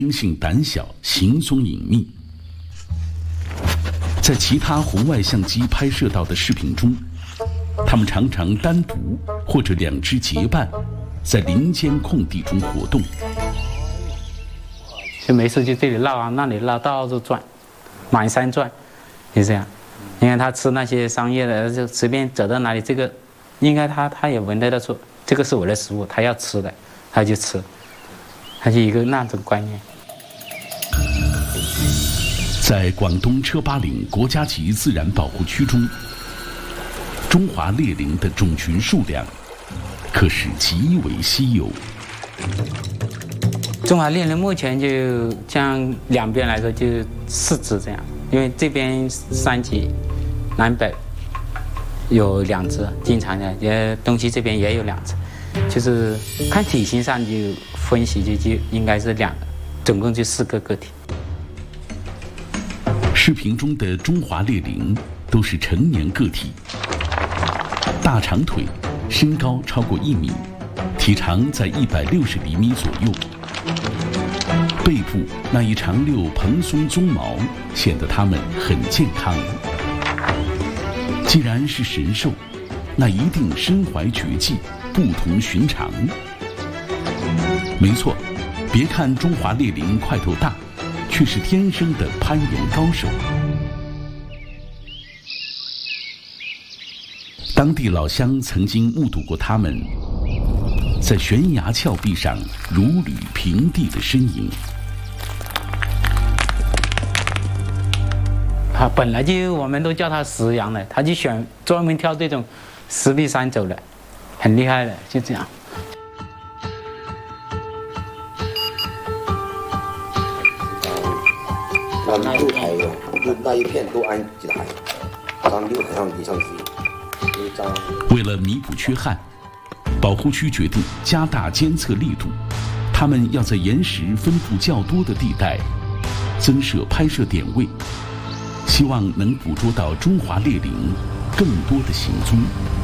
生性胆小，行踪隐秘。在其他红外相机拍摄到的视频中，它们常常单独或者2只结伴，在林间空地中活动。 就没事就这里绕啊，那里绕，到处转，满山转，就这样。你看它吃那些桑叶的，就随便走到哪里，这个应该它也闻得出，这个是我的食物，它要吃的，它就吃，它就一个那种观念。 在广东车巴岭国家级自然保护区中，中华猎羚的种群数量可是极为稀有。 中华猎羚目前就像两边来说就4只这样，因为这边3级南北有2只，经常的，东西这边也有2只，就是看体型上就分析就应该是2个，总共就4个个体。 视频中的中华猎羚都是成年个体，大长腿，身高超过1米，体长在160厘米左右。背部那一长溜蓬松鬃毛显得它们很健康。既然是神兽，那一定身怀绝技，不同寻常。没错，别看中华猎羚块头大，却是天生的攀岩高手。当地老乡曾经目睹过他们在悬崖峭壁上如履平地的身影。 本来就我们都叫它石羊的，他就专门挑这种石壁山走的，很厉害的，就这样。 那6台的，那一片都安几台，咱6台上以上去。 为了弥补缺憾，保护区决定加大监测力度，他们要在岩石分布较多的地带增设拍摄点位，希望能捕捉到中华猎羚更多的行踪。